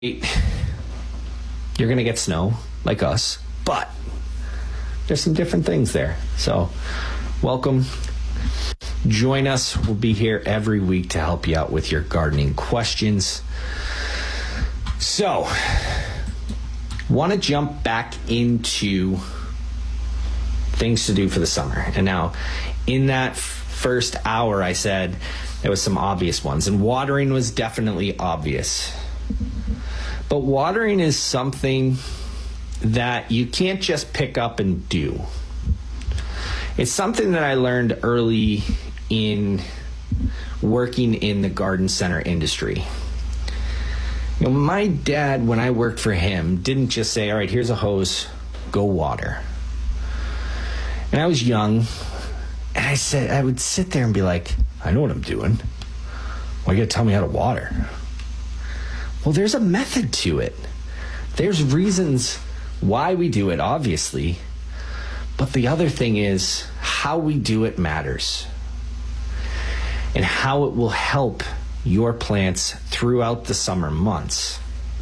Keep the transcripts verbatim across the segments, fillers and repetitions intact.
you're going to get snow like us, but there's some different things there. So welcome. Join us. We'll be here every week to help you out with your gardening questions. So, want to jump back into things to do for the summer. And now, in that first hour, I said there was some obvious ones, and watering was definitely obvious. But watering is something that you can't just pick up and do. It's something that I learned early in working in the garden center industry. You know, my dad, when I worked for him, didn't just say, all right, here's a hose, go water. And I was young, and I said, I would sit there and be like, I know what I'm doing. Why you gotta tell me how to water? Well, there's a method to it. There's reasons why we do it, obviously. But the other thing is how we do it matters. And how it will help your plants throughout the summer months.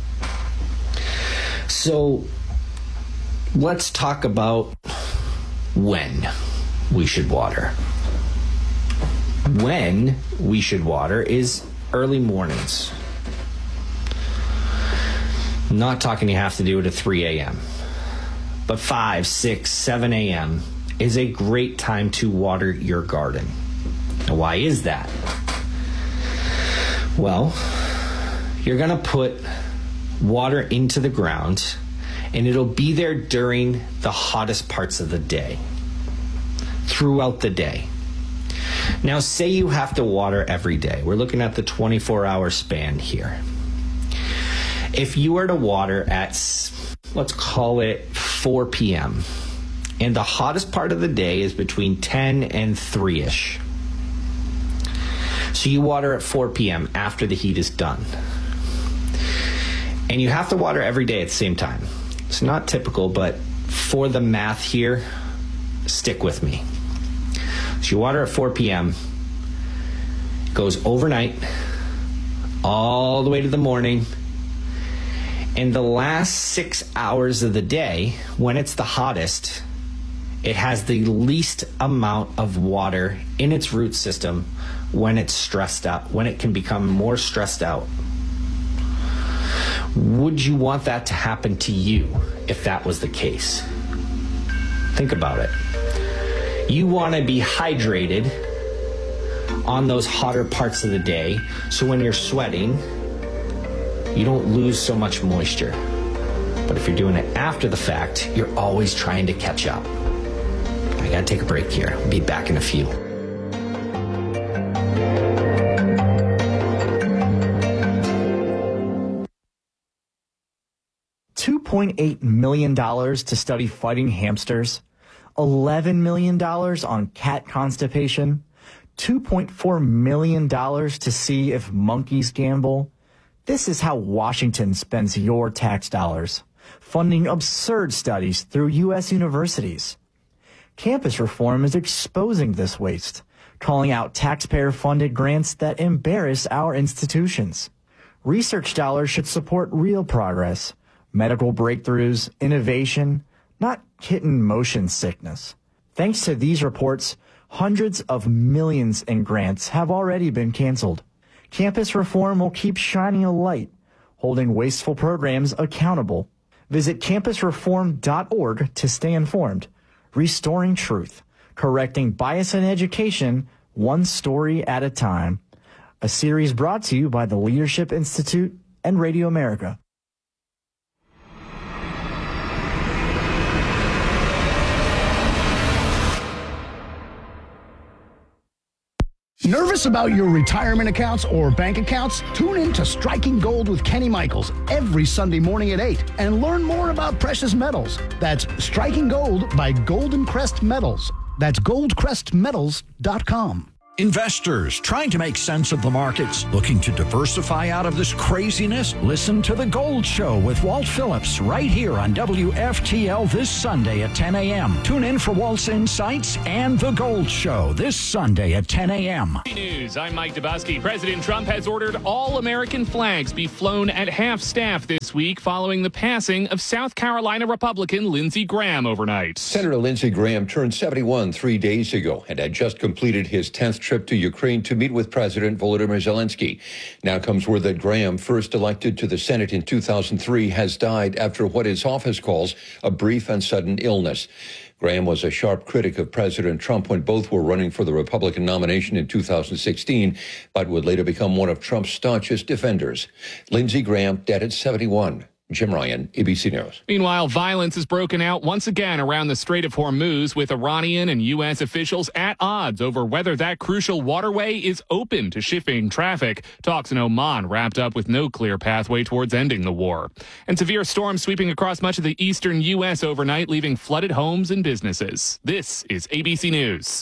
So let's talk about when we should water. When we should water is early mornings. I'm not talking you have to do it at three a.m. But five, six, seven a.m. is a great time to water your garden. Now, why is that? Well, you're going to put water into the ground, and it'll be there during the hottest parts of the day, throughout the day. Now, say you have to water every day. We're looking at the twenty-four hour span here. If you were to water at, let's call it four p.m., and the hottest part of the day is between ten and three-ish. So you water at four p.m. after the heat is done. And you have to water every day at the same time. It's not typical, but for the math here, stick with me. So you water at four p.m., goes overnight, all the way to the morning, and the last six hours of the day, when it's the hottest, it has the least amount of water in its root system when it's stressed out, when it can become more stressed out. Would you want that to happen to you if that was the case? Think about it. You want to be hydrated on those hotter parts of the day, so when you're sweating, you don't lose so much moisture. But if you're doing it after the fact, you're always trying to catch up. I gotta take a break here. I'll be back in a few. two point eight million dollars to study fighting hamsters, eleven million dollars on cat constipation, two point four million dollars to see if monkeys gamble. This is how Washington spends your tax dollars, funding absurd studies through U S universities. Campus reform is exposing this waste, calling out taxpayer-funded grants that embarrass our institutions. Research dollars should support real progress, medical breakthroughs, innovation, not kitten motion sickness. Thanks to these reports, hundreds of millions in grants have already been canceled. Campus reform will keep shining a light, holding wasteful programs accountable. Visit campus reform dot org to stay informed. Restoring truth, correcting bias in education, one story at a time. A series brought to you by the Leadership Institute and Radio America. Nervous about your retirement accounts or bank accounts? Tune in to Striking Gold with Kenny Michaels every Sunday morning at eight and learn more about precious metals. That's Striking Gold by Golden Crest Metals. That's gold crest metals dot com. Investors trying to make sense of the markets, looking to diversify out of this craziness? Listen to The Gold Show with Walt Phillips right here on W F T L this Sunday at ten a.m. Tune in for Walt's insights and The Gold Show this Sunday at ten a.m. News. I'm Mike Dubusky. President Trump has ordered all American flags be flown at half staff this week following the passing of South Carolina Republican Lindsey Graham overnight. Senator Lindsey Graham turned seventy-one three days ago and had just completed his tenth trip to Ukraine to meet with President Volodymyr Zelensky. Now comes word that Graham, first elected to the Senate in two thousand three, has died after what his office calls a brief and sudden illness. Graham was a sharp critic of President Trump when both were running for the Republican nomination in two thousand sixteen, but would later become one of Trump's staunchest defenders. Lindsey Graham, dead at seventy-one. Jim Ryan, A B C News. Meanwhile, violence has broken out once again around the Strait of Hormuz, with Iranian and U S officials at odds over whether that crucial waterway is open to shipping traffic. Talks in Oman wrapped up with no clear pathway towards ending the war. And severe storms sweeping across much of the eastern U S overnight, leaving flooded homes and businesses. This is A B C News.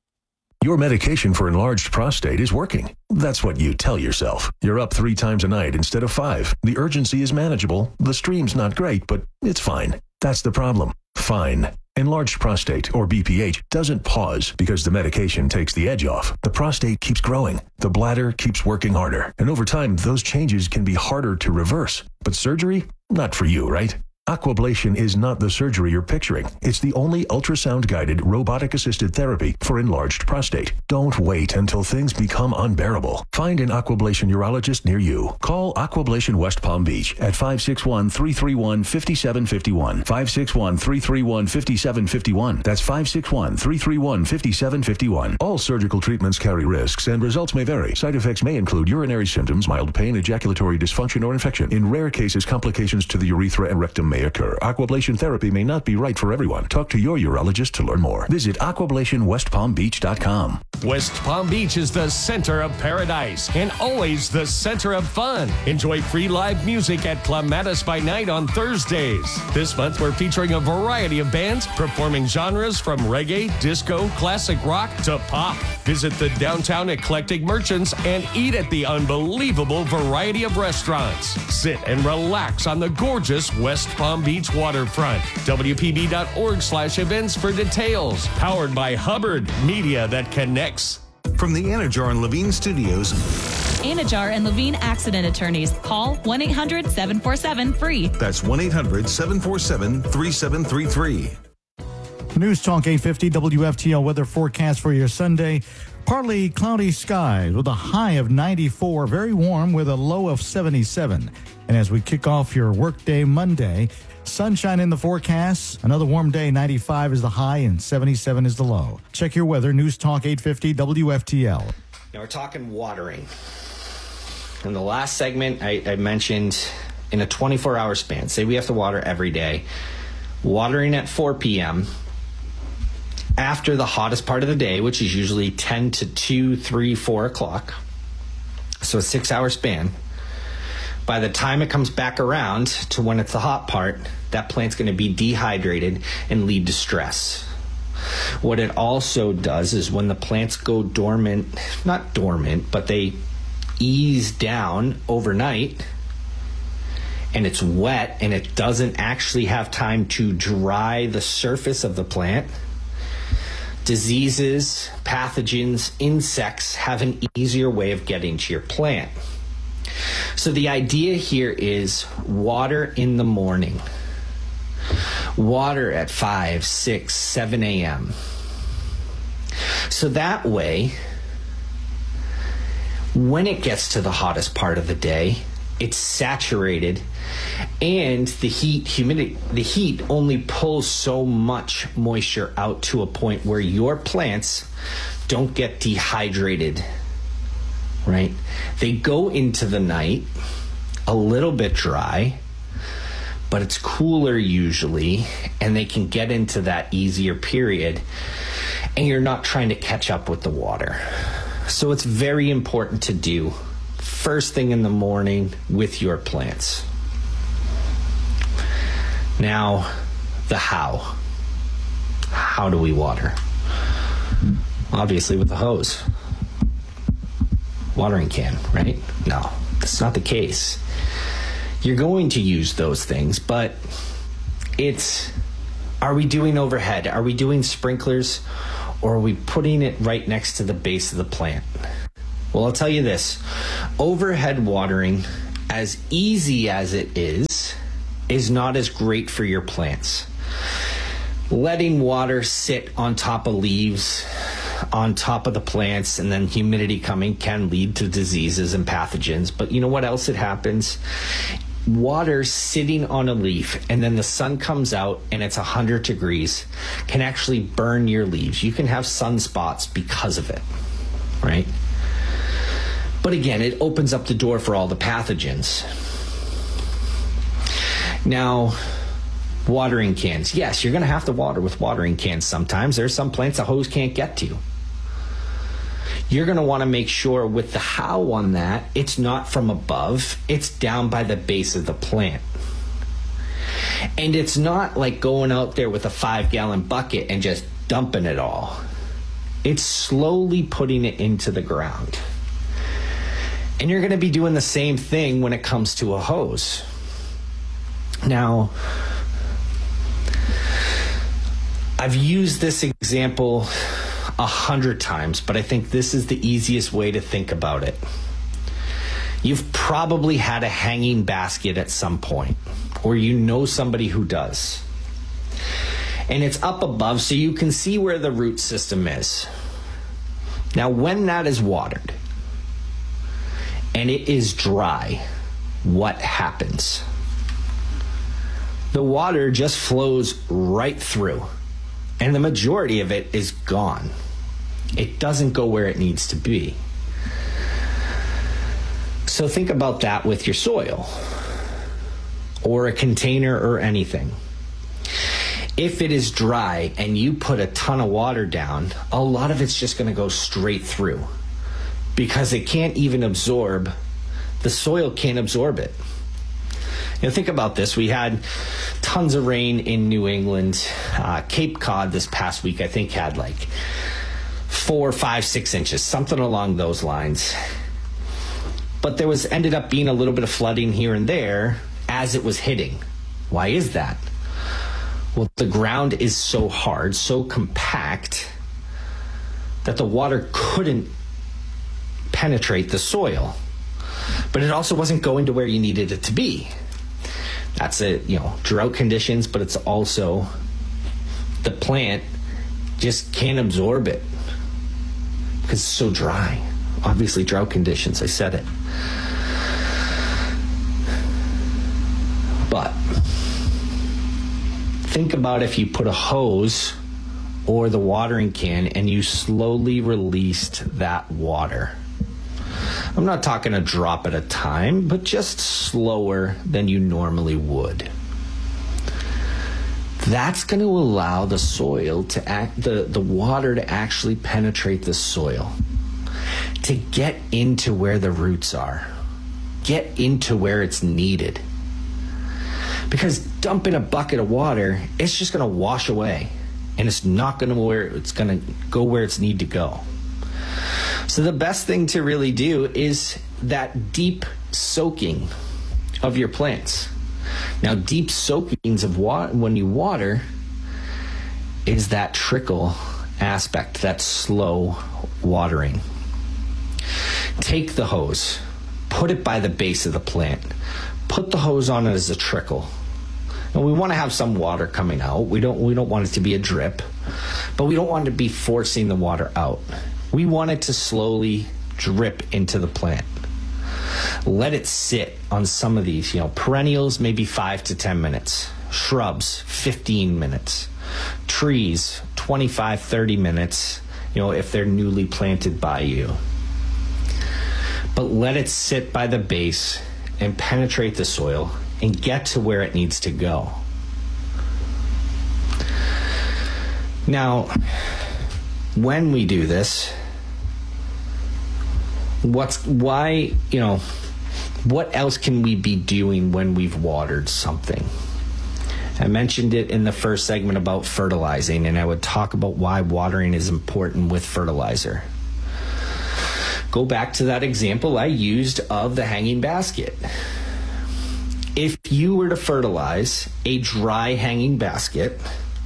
Your medication for enlarged prostate is working. That's what you tell yourself. You're up three times a night instead of five. The urgency is manageable. The stream's not great, but it's fine. That's the problem. Fine. Enlarged prostate, or B P H, doesn't pause because the medication takes the edge off. The prostate keeps growing. The bladder keeps working harder. And over time, those changes can be harder to reverse. But surgery? Not for you, right? Aquablation is not the surgery you're picturing. It's the only ultrasound-guided, robotic-assisted therapy for enlarged prostate. Don't wait until things become unbearable. Find an Aquablation urologist near you. Call Aquablation West Palm Beach at five six one, three three one, five seven five one. five six one, three three one, five seven five one. That's five six one, three three one, five seven five one. All surgical treatments carry risks, and results may vary. Side effects may include urinary symptoms, mild pain, ejaculatory dysfunction, or infection. In rare cases, complications to the urethra and rectum may occur. Aquablation therapy may not be right for everyone. Talk to your urologist to learn more. Visit aquablation west palm beach dot com. West Palm Beach is the center of paradise and always the center of fun. Enjoy free live music at Clematis by Night on Thursdays. This month, we're featuring a variety of bands performing genres from reggae, disco, classic rock to pop. Visit the downtown eclectic merchants and eat at the unbelievable variety of restaurants. Sit and relax on the gorgeous West Palm Beach waterfront. W P B dot org slash events for details. Powered by Hubbard, media that connects. From the Anajar and Levine Studios. Anajar and Levine Accident Attorneys. Call one eight hundred, seven four seven, free. That's one eight hundred, seven four seven, three seven three three. News Talk eight fifty W F T L weather forecast for your Sunday. Partly cloudy skies with a high of ninety-four, very warm with a low of seventy-seven. And as we kick off your workday Monday, sunshine in the forecast, another warm day, ninety-five is the high and seventy-seven is the low. Check your weather, News Talk eight fifty W F T L. Now we're talking watering. In the last segment, I, I mentioned in a twenty-four hour span, say we have to water every day, watering at four p.m., after the hottest part of the day, which is usually ten to two, three, four o'clock, so a six hour span. By the time it comes back around to when it's the hot part, that plant's going to be dehydrated and lead to stress. What it also does is when the plants go dormant, not dormant, but they ease down overnight, and it's wet and it doesn't actually have time to dry the surface of the plant, diseases, pathogens, insects have an easier way of getting to your plant. So the idea here is water in the morning. Water at five, six, seven a.m. So that way, when it gets to the hottest part of the day, it's saturated, and the heat, humidity, the heat only pulls so much moisture out to a point where your plants don't get dehydrated, right? They go into the night a little bit dry, but it's cooler usually, and they can get into that easier period, and you're not trying to catch up with the water. So it's very important to do first thing in the morning with your plants. Now, the how. How do we water? Obviously with the hose. watering can, right? No, that's not the case. You're going to use those things, but it's, are we doing overhead? Are we doing sprinklers? Or are we putting it right next to the base of the plant? Well, I'll tell you this. Overhead watering, as easy as it is, is not as great for your plants. Letting water sit on top of leaves, on top of the plants, and then humidity coming can lead to diseases and pathogens. But you know what else it happens? Water sitting on a leaf and then the sun comes out and it's one hundred degrees can actually burn your leaves. You can have sunspots because of it, right? But again, it opens up the door for all the pathogens. Now, watering cans. Yes, you're going to have to water with watering cans sometimes. There's some plants a hose can't get to. You're going to want to make sure with the how on that, it's not from above, it's down by the base of the plant. And it's not like going out there with a five gallon bucket and just dumping it all. It's slowly putting it into the ground. And you're going to be doing the same thing when it comes to a hose. Now, I've used this example a hundred times, but I think this is the easiest way to think about it. You've probably had a hanging basket at some point, or you know somebody who does. And it's up above so you can see where the root system is. Now, when that is watered and it is dry, what happens? The water just flows right through, and the majority of it is gone. It doesn't go where it needs to be. So think about that with your soil or a container or anything. If it is dry and you put a ton of water down, a lot of it's just going to go straight through because it can't even absorb, the soil can't absorb it. You know, think about this. We had tons of rain in New England. Uh, Cape Cod this past week, I think, had like four, five, six inches, something along those lines. But there was ended up being a little bit of flooding here and there as it was hitting. Why is that? Well, the ground is so hard, so compact, that the water couldn't penetrate the soil. But it also wasn't going to where you needed it to be. That's it, you know, drought conditions, but it's also the plant just can't absorb it because it's so dry. Obviously, drought conditions, I said it. But think about if you put a hose or the watering can and you slowly released that water. I'm not talking a drop at a time, but just slower than you normally would. That's going to allow the soil to act, the, the water to actually penetrate the soil, to get into where the roots are, get into where it's needed. Because dumping a bucket of water, it's just going to wash away, and it's not going to where it's going to go where it's need to go. So the best thing to really do is that deep soaking of your plants. Now, deep soakings of water when you water is that trickle aspect, that slow watering. Take the hose, put it by the base of the plant, put the hose on it as a trickle. And we want to have some water coming out. We don't we don't want it to be a drip, but we don't want it to be forcing the water out. We want it to slowly drip into the plant. Let it sit on some of these, you know, perennials, maybe five to ten minutes. Shrubs, fifteen minutes. Trees, twenty-five, thirty minutes, you know, if they're newly planted by you. But let it sit by the base and penetrate the soil and get to where it needs to go. Now, when we do this, what's why, you know, what else can we be doing when we've watered something? I mentioned it in the first segment about fertilizing, and I would talk about why watering is important with fertilizer. go back to that example I used of the hanging basket. If you were to fertilize a dry hanging basket,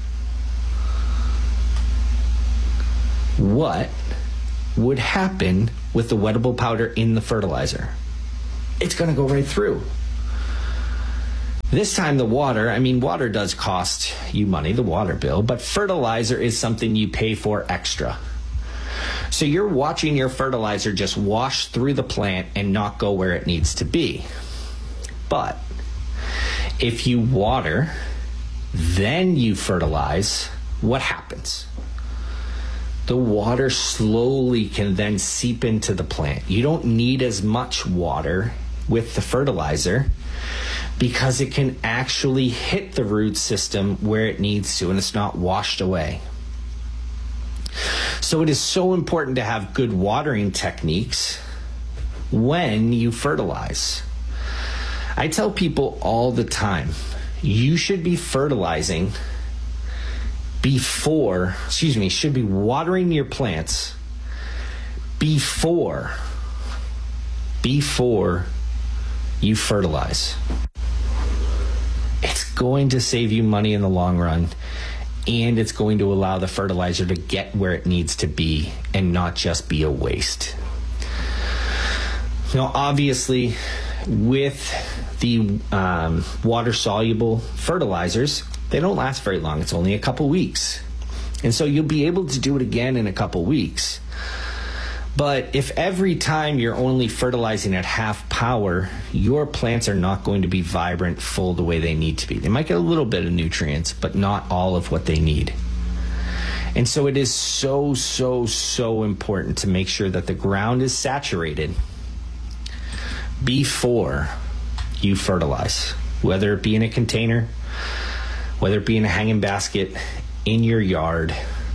what would happen with the wettable powder in the fertilizer? It's going to go right through. This time the water, I mean, water does cost you money, the water bill, but fertilizer is something you pay for extra. So you're watching your fertilizer just wash through the plant and not go where it needs to be. But if you water, then you fertilize, what happens? The water slowly can then seep into the plant. You don't need as much water with the fertilizer because it can actually hit the root system where it needs to and it's not washed away. So it is so important to have good watering techniques when you fertilize. I tell people all the time, you should be fertilizing before, excuse me, should be watering your plants before, before you fertilize. It's going to save you money in the long run, and it's going to allow the fertilizer to get where it needs to be and not just be a waste. Now, obviously, with the um, water-soluble fertilizers, they don't last very long. It's only a couple weeks. And so you'll be able to do it again in a couple weeks. But if every time you're only fertilizing at half power, your plants are not going to be vibrant, full the way they need to be. They might get a little bit of nutrients, but not all of what they need. And so it is so, so, so important to make sure that the ground is saturated before you fertilize, whether it be in a container, whether it be in a hanging basket, in your yard.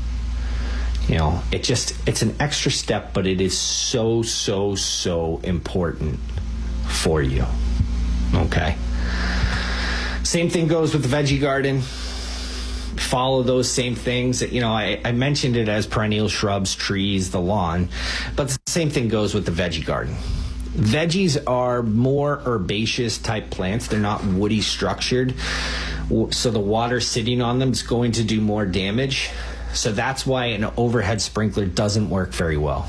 You know, it just, it's an extra step, but it is so, so, so important for you. Okay. Same thing goes with the veggie garden. Follow those same things. You know, I, I mentioned it as perennial shrubs, trees, the lawn, but the same thing goes with the veggie garden. Veggies are more herbaceous type plants. They're not woody structured. So the water sitting on them is going to do more damage. So that's why an overhead sprinkler doesn't work very well.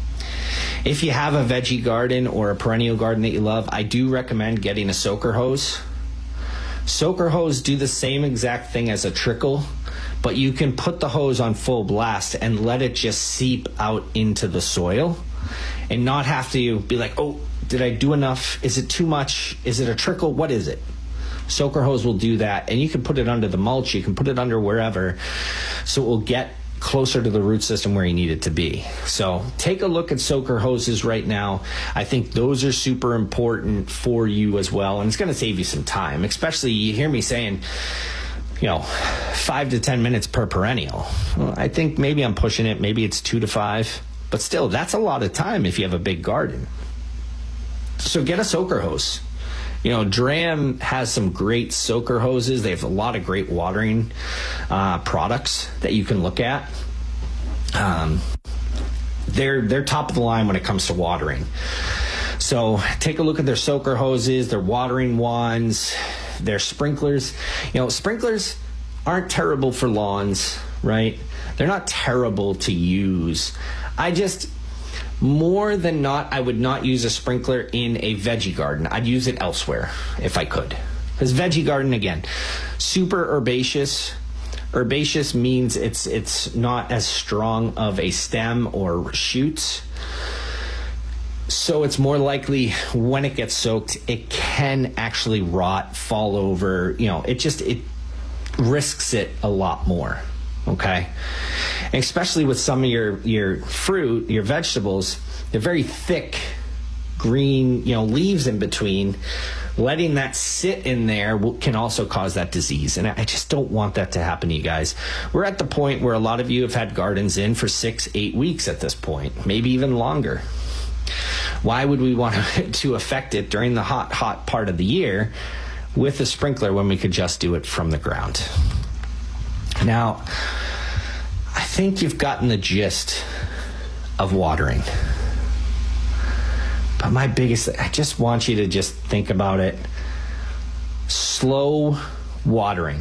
If you have a veggie garden or a perennial garden that you love, I do recommend getting a soaker hose. Soaker hose do the same exact thing as a trickle, but you can put the hose on full blast and let it just seep out into the soil and not have to be like, oh, did I do enough? Is it too much? Is it a trickle? What is it? Soaker hose will do that, and you can put it under the mulch, you can put it under wherever, so it will get closer to the root system where you need it to be. So take a look at soaker hoses right now. I think those are super important for you as well, and it's going to save you some time, especially you hear me saying, you know, five to ten minutes per perennial. Well, I think maybe I'm pushing it, maybe it's two to five, but still, that's a lot of time if you have a big garden. So get a soaker hose. You know, Dram has some great soaker hoses. They have a lot of great watering uh, products that you can look at. Um, they're they're top of the line when it comes to watering. So take a look at their soaker hoses, their watering wands, their sprinklers. You know, sprinklers aren't terrible for lawns, right? They're not terrible to use. I just... More than not, I would not use a sprinkler in a veggie garden. I'd use it elsewhere if I could. Because veggie garden, again, super herbaceous. Herbaceous means it's it's not as strong of a stem or shoots. So it's more likely when it gets soaked, it can actually rot, fall over. You know, it just, it risks it a lot more. Okay, and especially with some of your your fruit, your vegetables, they're very thick, green, you know, leaves in between. Letting that sit in there will, can also cause that disease, and I just don't want that to happen to you guys. We're at the point where a lot of you have had gardens in for six, eight weeks at this point, maybe even longer. Why would we want to, to affect it during the hot, hot part of the year with a sprinkler when we could just do it from the ground? Now, I think you've gotten the gist of watering. But my biggest, I just want you to just think about it. Slow watering,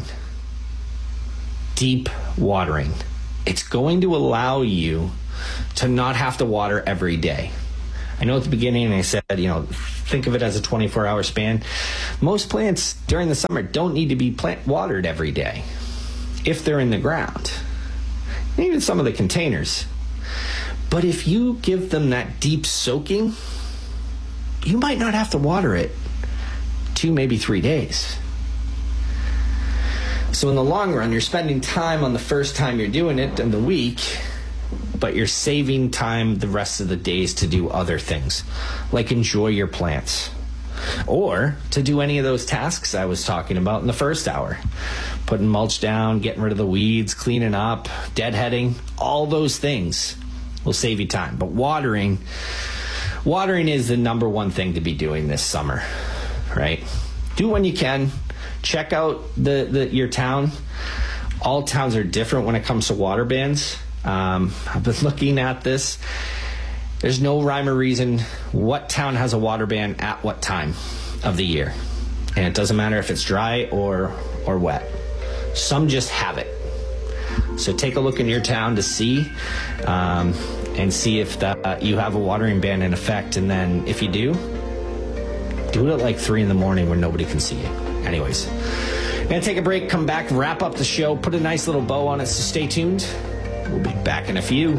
deep watering. It's going to allow you to not have to water every day. I know at the beginning I said, you know, think of it as a twenty-four hour span. Most plants during the summer don't need to be plant watered every day if they're in the ground. And even some of the containers. But if you give them that deep soaking, you might not have to water it two, maybe three days. So in the long run, you're spending time on the first time you're doing it in the week, but you're saving time the rest of the days to do other things, like enjoy your plants, or to do any of those tasks I was talking about in the first hour. Putting mulch down, getting rid of the weeds, cleaning up, deadheading, all those things will save you time. But watering, watering is the number one thing to be doing this summer, right? Do when you can. Check out the, the your town. All towns are different when it comes to water bans. Um, I've been looking at this. There's no rhyme or reason what town has a water ban at what time of the year. And it doesn't matter if it's dry or or wet. Some just have it. So take a look in your town to see um, and see if that, uh, you have a watering ban in effect. And then if you do, do it at like three in the morning when nobody can see you. Anyways, gonna take a break, come back, wrap up the show, put a nice little bow on it, so stay tuned. We'll be back in a few.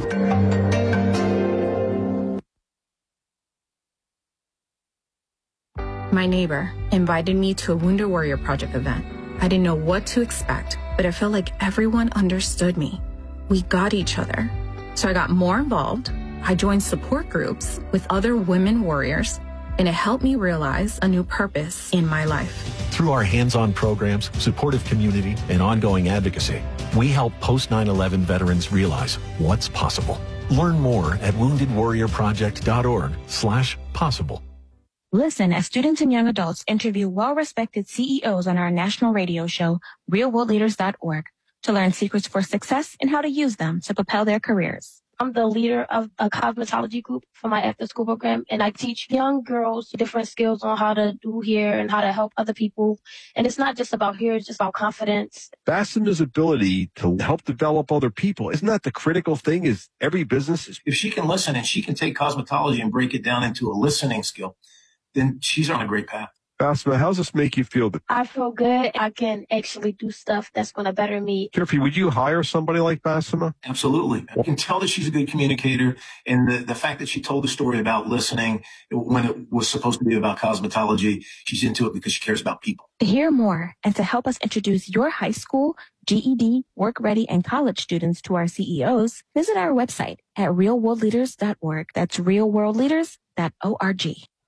My neighbor invited me to a Wounded Warrior Project event. I didn't know what to expect, but I felt like everyone understood me. We got each other. So I got more involved. I joined support groups with other women warriors, and it helped me realize a new purpose in my life. Through our hands-on programs, supportive community, and ongoing advocacy, we help post nine eleven veterans realize what's possible. Learn more at wounded warrior project dot org slash possible. Listen as students and young adults interview well-respected C E Os on our national radio show, real world leaders dot org, to learn secrets for success and how to use them to propel their careers. I'm the leader of a cosmetology group for my after-school program, and I teach young girls different skills on how to do hair and how to help other people. And it's not just about hair, it's just about confidence. Basema's ability to help develop other people, isn't that the critical thing? Is every business is... If she can listen and she can take cosmetology and break it down into a listening skill, then she's on a great path. Basma, how does this make you feel? I feel good. I can actually do stuff that's going to better me. Jeffrey, would you hire somebody like Basma? Absolutely. I can tell that she's a good communicator, and the, the fact that she told the story about listening when it was supposed to be about cosmetology, she's into it because she cares about people. To hear more and to help us introduce your high school, G E D, work ready, and college students to our C E Os, visit our website at real world leaders dot org. That's real world leaders dot org.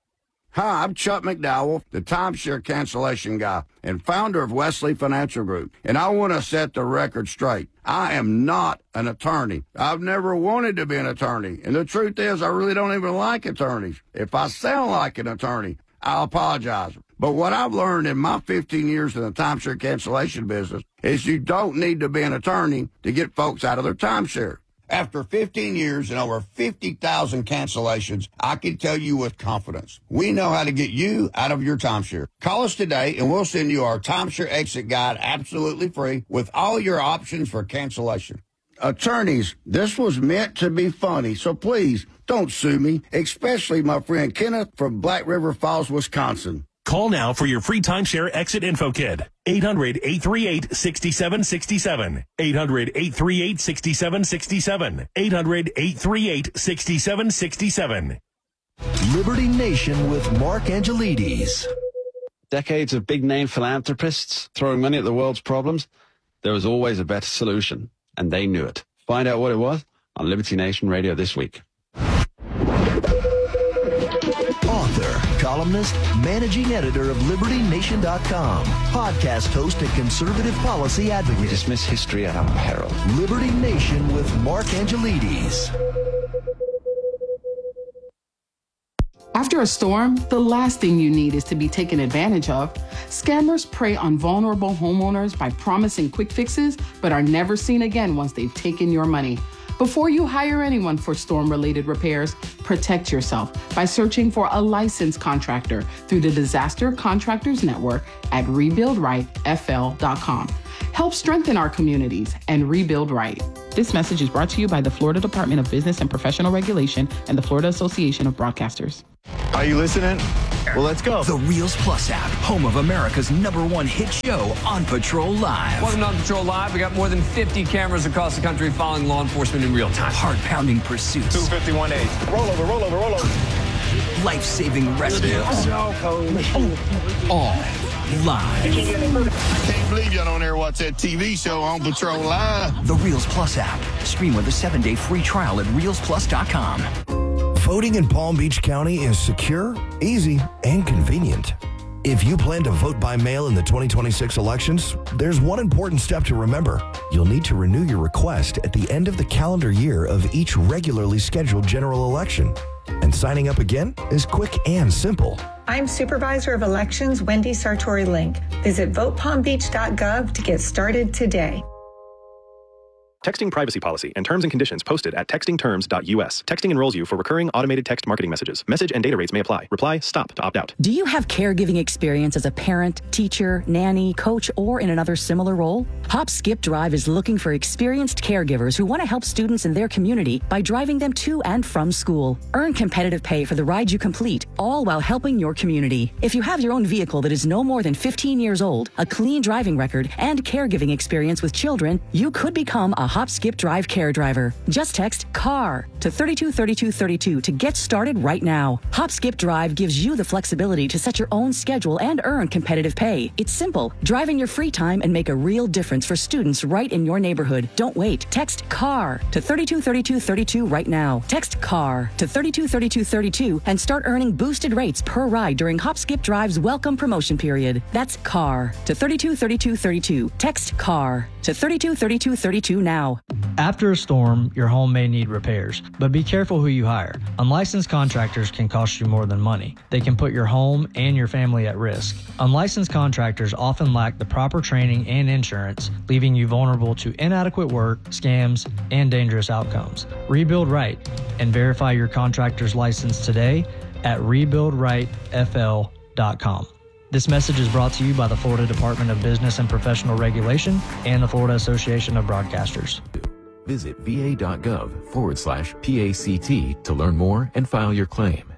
Hi, I'm Chuck McDowell, the timeshare cancellation guy and founder of Wesley Financial Group. And I want to set the record straight. I am not an attorney. I've never wanted to be an attorney. And the truth is, I really don't even like attorneys. If I sound like an attorney, I apologize. But what I've learned in my fifteen years in the timeshare cancellation business is you don't need to be an attorney to get folks out of their timeshare. After fifteen years and over fifty thousand cancellations, I can tell you with confidence, we know how to get you out of your timeshare. Call us today and we'll send you our timeshare exit guide absolutely free with all your options for cancellation. Attorneys, this was meant to be funny, so please don't sue me, especially my friend Kenneth from Black River Falls, Wisconsin. Call now for your free timeshare exit info kit. eight hundred, eight three eight, six seven six seven. eight hundred, eight three eight, six seven six seven. eight hundred, eight three eight, six seven six seven. Liberty Nation with Mark Angelides. Decades of big-name philanthropists throwing money at the world's problems. There was always a better solution, and they knew it. Find out what it was on Liberty Nation Radio this week. Author, columnist, managing editor of Liberty Nation dot com, podcast host and conservative policy advocate. We dismiss history at our peril. Liberty Nation with Mark Angelides. After a storm, the last thing you need is to be taken advantage of. Scammers prey on vulnerable homeowners by promising quick fixes, but are never seen again once they've taken your money. Before you hire anyone for storm-related repairs, protect yourself by searching for a licensed contractor through the Disaster Contractors Network at rebuild right f l dot com. Help strengthen our communities and rebuild right. This message is brought to you by the Florida Department of Business and Professional Regulation and the Florida Association of Broadcasters. Are you listening? Well, let's go. The Reels Plus app, home of America's number one hit show, On Patrol Live. Welcome to On Patrol Live. We got more than fifty cameras across the country following law enforcement in real time. Heart-pounding pursuits. two fifty-one H. Roll over, roll over, roll over. Life-saving rescues. All live. I can't believe y'all don't ever watch that T V show On Patrol Live. The Reels Plus app. Stream with a seven-day free trial at reels plus dot com. Voting in Palm Beach County is secure, easy, and convenient. If you plan to vote by mail in the twenty twenty-six elections, there's one important step to remember. You'll need to renew your request at the end of the calendar year of each regularly scheduled general election. And signing up again is quick and simple. I'm Supervisor of Elections Wendy Sartori Link. Visit vote palm beach dot gov to get started today. Texting privacy policy and terms and conditions posted at texting terms dot u s. Texting enrolls you for recurring automated text marketing messages. Message and data rates may apply. Reply STOP to opt out. Do you have caregiving experience as a parent, teacher, nanny, coach, or in another similar role? Hop Skip Drive is looking for experienced caregivers who want to help students in their community by driving them to and from school. Earn competitive pay for the ride you complete, all while helping your community. If you have your own vehicle that is no more than fifteen years old, a clean driving record, and caregiving experience with children, you could become a Hop Skip Drive care driver. Just text CAR to thirty-two thirty-two thirty-two to get started right now. Hop Skip Drive gives you the flexibility to set your own schedule and earn competitive pay. It's simple. Drive in your free time and make a real difference for students right in your neighborhood. Don't wait. Text CAR to thirty-two thirty-two thirty-two right now. Text CAR to thirty-two thirty-two thirty-two and start earning boosted rates per ride during Hop Skip Drive's welcome promotion period. That's CAR to thirty-two thirty-two thirty-two. Text CAR to thirty-two thirty-two thirty-two now. After a storm, your home may need repairs, but be careful who you hire. Unlicensed contractors can cost you more than money. They can put your home and your family at risk. Unlicensed contractors often lack the proper training and insurance, leaving you vulnerable to inadequate work, scams, and dangerous outcomes. Rebuild right and verify your contractor's license today at rebuild right f l dot com. This message is brought to you by the Florida Department of Business and Professional Regulation and the Florida Association of Broadcasters. Visit v a dot gov forward slash P A C T to learn more and file your claim.